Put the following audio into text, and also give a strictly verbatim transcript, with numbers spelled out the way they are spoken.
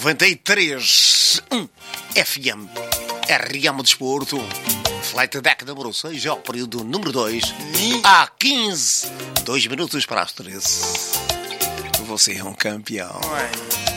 noventa e três ponto um F M. R M Desporto. Flight Deck número seis, ao período número dois. Há quinze, dois minutos para as treze. Você é um campeão. Ué.